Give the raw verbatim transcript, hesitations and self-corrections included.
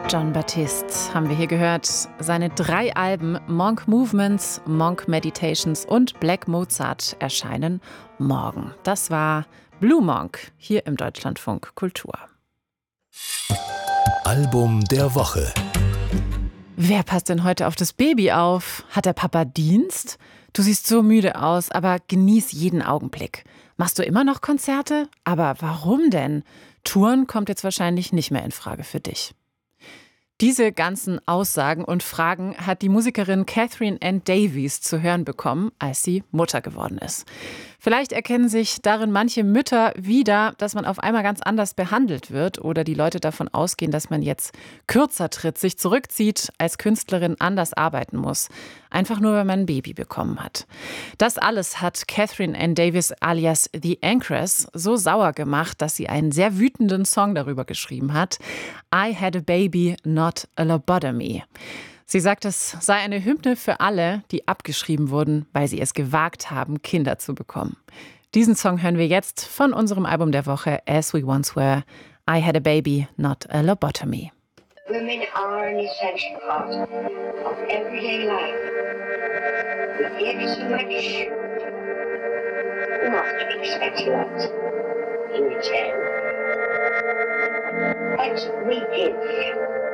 Jon Batiste haben wir hier gehört. Seine drei Alben Monk Movements, Monk Meditations und Black Mozart erscheinen morgen. Das war Blue Monk hier im Deutschlandfunk Kultur. Album der Woche. Wer passt denn heute auf das Baby auf? Hat der Papa Dienst? Du siehst so müde aus, aber genieß jeden Augenblick. Machst du immer noch Konzerte? Aber warum denn? Touren kommt jetzt wahrscheinlich nicht mehr in Frage für dich. Diese ganzen Aussagen und Fragen hat die Musikerin Catherine Ann Davies zu hören bekommen, als sie Mutter geworden ist. Vielleicht erkennen sich darin manche Mütter wieder, dass man auf einmal ganz anders behandelt wird oder die Leute davon ausgehen, dass man jetzt kürzer tritt, sich zurückzieht, als Künstlerin anders arbeiten muss. Einfach nur, wenn man ein Baby bekommen hat. Das alles hat Catherine Ann Davies alias The Anchoress so sauer gemacht, dass sie einen sehr wütenden Song darüber geschrieben hat. I had a baby, not a lobotomy. Sie sagt, es sei eine Hymne für alle, die abgeschrieben wurden, weil sie es gewagt haben, Kinder zu bekommen. Diesen Song hören wir jetzt von unserem Album der Woche As We Once Were. I had a baby, not a lobotomy. Women are an essential part of everyday life. We give so much, not expect a lot in return. But we give.